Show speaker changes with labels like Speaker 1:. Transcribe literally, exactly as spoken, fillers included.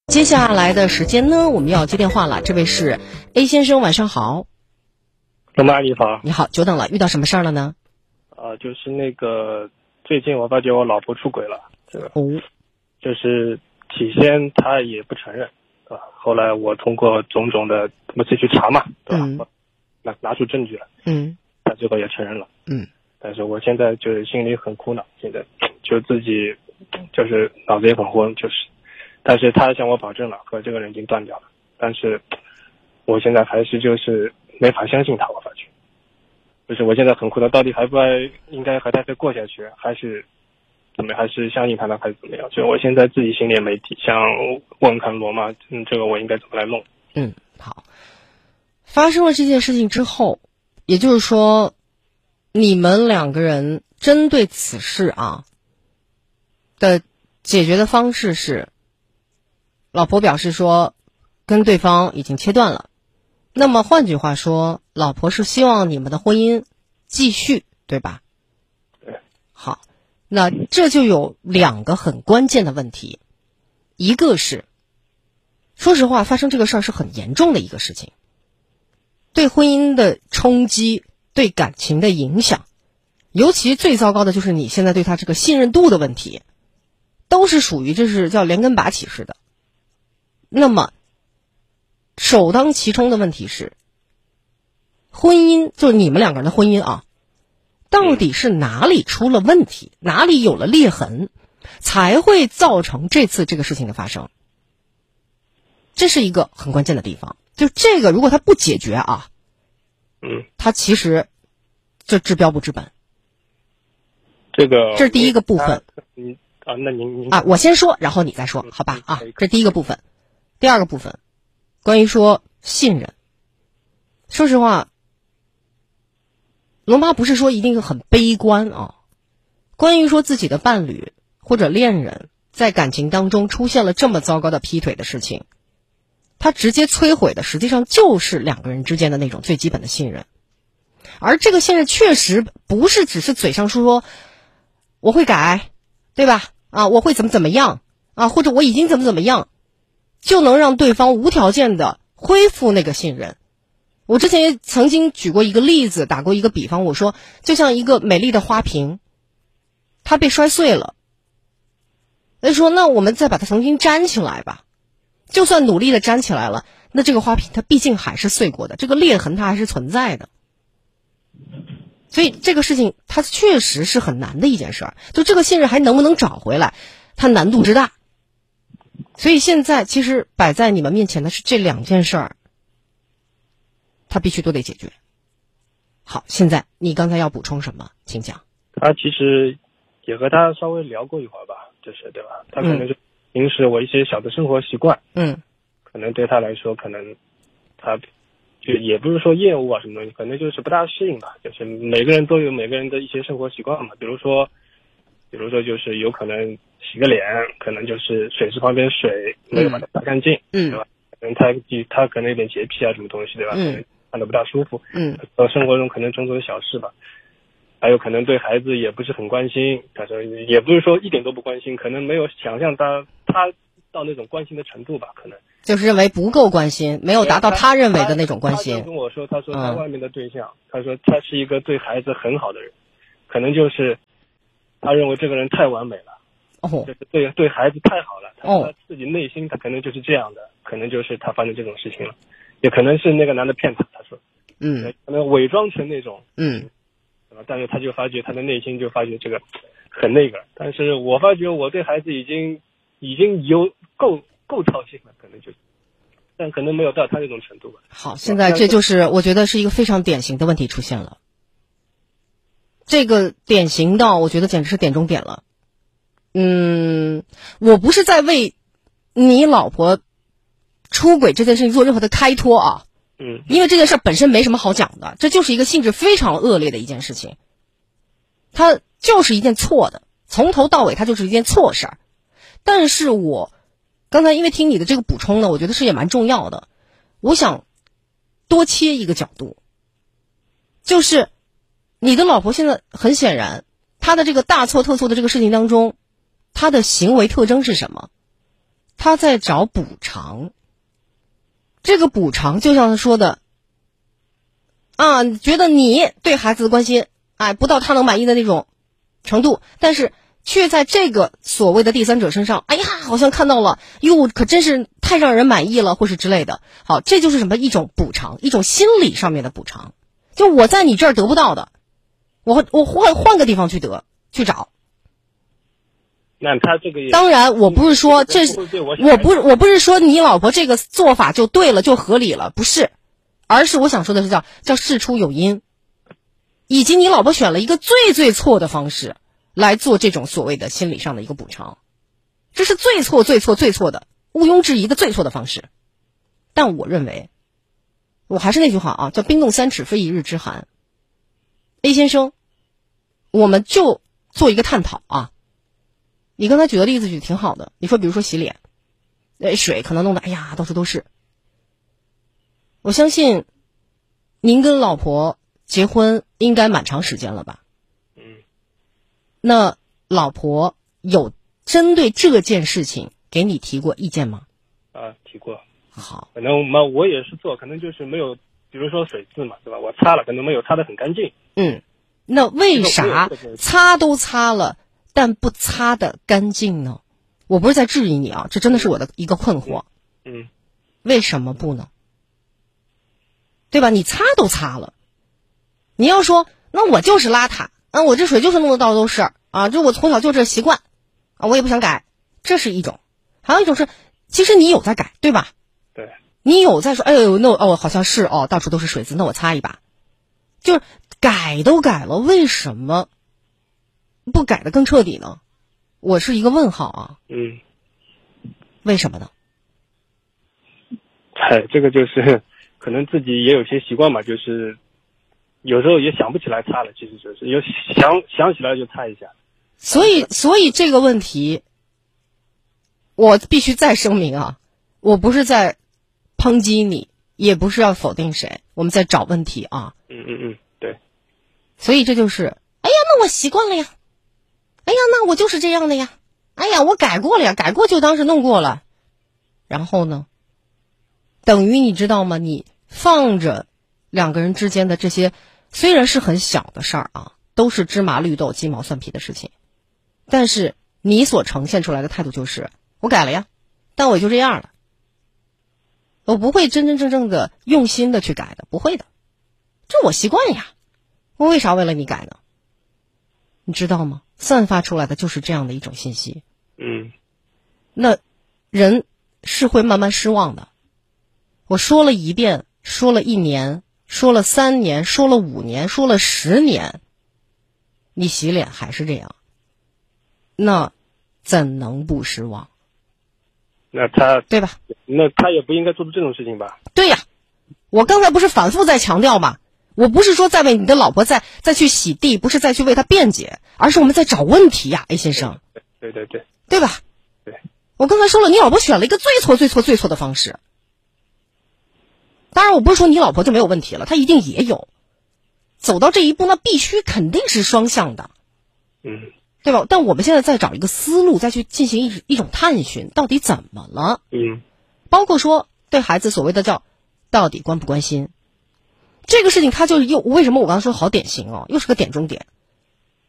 Speaker 1: 接下来的时间呢，我们要接电话了。这位是 A 先生，晚上好。
Speaker 2: 龙妈你好。
Speaker 1: 你好，久等了，遇到什么事儿了呢？
Speaker 2: 啊、呃，就是那个最近我发觉我老婆出轨了，这个
Speaker 1: 哦，
Speaker 2: 就是起先她也不承认，对吧？后来我通过种种的我自己去查嘛，对吧？
Speaker 1: 嗯、
Speaker 2: 拿拿出证据了，
Speaker 1: 嗯，
Speaker 2: 她最后也承认了，
Speaker 1: 嗯，
Speaker 2: 但是我现在就是心里很苦恼，现在就自己就是脑子也很昏，就是。但是他向我保证了和这个人已经断掉了，但是我现在还是就是没法相信他，我发觉就是我现在很苦恼，到底还不该应该和他再过下去，还是怎么还是相信他呢，还是怎么样？就我现在自己心里也没底，想问问看罗妈，嗯，这个我应该怎么来弄？
Speaker 1: 嗯，好。发生了这件事情之后，也就是说你们两个人针对此事啊的解决的方式是，老婆表示说跟对方已经切断了，那么换句话说，老婆是希望你们的婚姻继续，对吧？
Speaker 2: 对。
Speaker 1: 好，那这就有两个很关键的问题。一个是，说实话，发生这个事儿是很严重的一个事情，对婚姻的冲击，对感情的影响，尤其最糟糕的就是你现在对他这个信任度的问题，都是属于这是叫连根拔起式的。那么首当其冲的问题是，婚姻就是你们两个人的婚姻啊，到底是哪里出了问题，哪里有了裂痕，才会造成这次这个事情的发生？这是一个很关键的地方。就这个如果他不解决啊，
Speaker 2: 嗯，
Speaker 1: 他其实就治标不治本。
Speaker 2: 这个
Speaker 1: 这是第一个部分。
Speaker 2: 嗯啊，那您您
Speaker 1: 啊，我先说，然后你再说，好吧？啊，这第一个部分。第二个部分，关于说信任。说实话，龙妈不是说一定很悲观啊。关于说自己的伴侣或者恋人在感情当中出现了这么糟糕的劈腿的事情，他直接摧毁的实际上就是两个人之间的那种最基本的信任。而这个信任确实不是只是嘴上说说我会改，对吧？啊，我会怎么怎么样啊，或者我已经怎么怎么样，就能让对方无条件的恢复那个信任。我之前也曾经举过一个例子，打过一个比方，我说就像一个美丽的花瓶，它被摔碎了，那说那我们再把它重新粘起来吧。就算努力的粘起来了，那这个花瓶它毕竟还是碎过的，这个裂痕它还是存在的。所以这个事情它确实是很难的一件事儿，就这个信任还能不能找回来，它难度之大。所以现在其实摆在你们面前的是这两件事儿，它必须都得解决。好，现在你刚才要补充什么，请讲。
Speaker 2: 他其实也和他稍微聊过一会儿吧，就是对吧？他可能就平时我一些小的生活习惯，
Speaker 1: 嗯，
Speaker 2: 可能对他来说，可能他就也不是说厌恶啊什么东西，可能就是不大适应吧。就是每个人都有每个人的一些生活习惯嘛，比如说，比如说就是有可能洗个脸，可能就是水池旁边水没有把它擦干净，
Speaker 1: 嗯，
Speaker 2: 对吧？可能他他可能有点洁癖啊，什么东西，对吧？
Speaker 1: 嗯，
Speaker 2: 看得不大舒服，
Speaker 1: 嗯，
Speaker 2: 呃，生活中可能种种小事吧。还有可能对孩子也不是很关心，他说也不是说一点都不关心，可能没有想象他他到那种关心的程度吧，可能
Speaker 1: 就是认为不够关心，没有达到他认为的那种关心。
Speaker 2: 他就跟我说，他说他外面的对象，嗯、他说他是一个对孩子很好的人，可能就是他认为这个人太完美了，
Speaker 1: 哦，
Speaker 2: 就是对对孩子太好了，他
Speaker 1: 哦，
Speaker 2: 他自己内心他可能就是这样的，可能就是他发生这种事情了，也可能是那个男的骗他，他说，
Speaker 1: 嗯，
Speaker 2: 可能伪装成那种，
Speaker 1: 嗯。
Speaker 2: 但是他就发觉他的内心就发觉这个很那个，但是我发觉我对孩子已经已经有够够操心了，可能就，但可能没有到他那种程度吧。
Speaker 1: 好，现在这就是我觉得是一个非常典型的问题出现了，这个典型到我觉得简直是点中点了。嗯，我不是在为你老婆出轨这件事情做任何的开脱啊。
Speaker 2: 嗯，
Speaker 1: 因为这件事本身没什么好讲的，这就是一个性质非常恶劣的一件事情，它就是一件错的，从头到尾它就是一件错事儿。但是我刚才因为听你的这个补充呢，我觉得是也蛮重要的，我想多切一个角度，就是你的老婆现在很显然她的这个大错特错的这个事情当中，她的行为特征是什么？ 他在找补偿。这个补偿就像他说的啊，觉得你对孩子的关心哎不到他能满意的那种程度，但是却在这个所谓的第三者身上，哎呀好像看到了，哟可真是太让人满意了，或是之类的。好，这就是什么？一种补偿，一种心理上面的补偿。就我在你这儿得不到的，我我换换个地方去得去找。
Speaker 2: 那他这个也
Speaker 1: 当然，我不是说这是，我不是我不是说你老婆这个做法就对了就合理了，不是，而是我想说的是叫叫事出有因，以及你老婆选了一个最最错的方式来做这种所谓的心理上的一个补偿，这是最错最错最错的，毋庸置疑的最错的方式。但我认为，我还是那句话啊，叫冰冻三尺非一日之寒。A 先生，我们就做一个探讨啊。你刚才举的例子举得挺好的，你说比如说洗脸，呃，水可能弄得哎呀到处都是。我相信您跟老婆结婚应该蛮长时间了吧？
Speaker 2: 嗯。
Speaker 1: 那老婆有针对这件事情给你提过意见吗？
Speaker 2: 啊，提过。
Speaker 1: 好。
Speaker 2: 可能嘛，我也是做，可能就是没有，比如说水渍嘛，对吧？我擦了，可能没有擦得很干净。
Speaker 1: 嗯。那为啥擦都擦了？但不擦得干净呢？我不是在质疑你啊，这真的是我的一个困惑。
Speaker 2: 嗯，
Speaker 1: 为什么不呢？对吧？你擦都擦了，你要说那我就是邋遢啊，我这水就是弄得到处都是啊，这我从小就这习惯啊，我也不想改，这是一种。还有一种是，其实你有在改，对吧？
Speaker 2: 对。
Speaker 1: 你有在说，哎呦，那哦好像是哦，到处都是水渍，那我擦一把，就是改都改了，为什么不改得更彻底呢？我是一个问号啊。
Speaker 2: 嗯。
Speaker 1: 为什么呢？
Speaker 2: 哎，这个就是可能自己也有些习惯嘛，就是有时候也想不起来擦了，其实就是有想想起来就擦一下。
Speaker 1: 所以，所以这个问题，我必须再声明啊，我不是在抨击你，也不是要否定谁，我们在找问题啊。
Speaker 2: 嗯嗯嗯，对。
Speaker 1: 所以这就是，哎呀，那我习惯了呀。哎呀，那我就是这样的呀。哎呀，我改过了呀，改过就当是弄过了。然后呢，等于你知道吗？你放着两个人之间的这些，虽然是很小的事儿啊，都是芝麻绿豆、鸡毛蒜皮的事情，但是你所呈现出来的态度就是，我改了呀，但我就这样了。我不会真真正正的用心的去改的，不会的。这我习惯呀，我为啥为了你改呢？你知道吗？散发出来的就是这样的一种信息。
Speaker 2: 嗯。
Speaker 1: 那人是会慢慢失望的。我说了一遍，说了一年，说了三年，说了五年，说了十年，你洗脸还是这样，那怎能不失望？
Speaker 2: 那他
Speaker 1: 对吧？
Speaker 2: 那他也不应该做出这种事情吧？
Speaker 1: 对呀，我刚才不是反复在强调吗？我不是说在为你的老婆再再去洗地，不是再去为她辩解，而是我们在找问题呀 ，A 先生。
Speaker 2: 对对对，
Speaker 1: 对吧？
Speaker 2: 对。
Speaker 1: 我刚才说了，你老婆选了一个最错、最错、最错的方式。当然，我不是说你老婆就没有问题了，她一定也有。走到这一步，那必须肯定是双向的，
Speaker 2: 嗯，
Speaker 1: 对吧？但我们现在在找一个思路，再去进行一一种探寻，到底怎么了？
Speaker 2: 嗯，
Speaker 1: 包括说对孩子所谓的叫到底关不关心。这个事情它就是又为什么我刚才说好典型哦，又是个点中点。